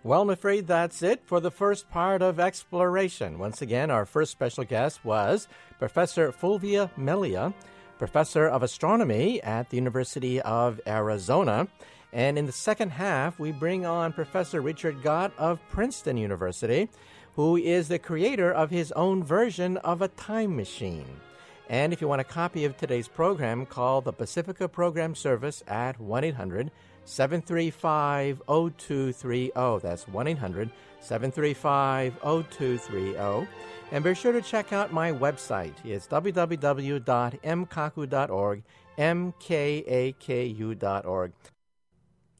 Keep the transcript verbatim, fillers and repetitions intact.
Well, I'm afraid that's it for the first part of Exploration. Once again, our first special guest was Professor Fulvia Melia, Professor of Astronomy at the University of Arizona. And in the second half, we bring on Professor Richard Gott of Princeton University, who is the creator of his own version of a time machine. And if you want a copy of today's program, call the Pacifica Program Service at one eight hundred seven three five zero two three zero. That's one eight hundred seven three five zero two three zero. And be sure to check out my website. It's w w w dot m kaku dot org, m k a k u dot org.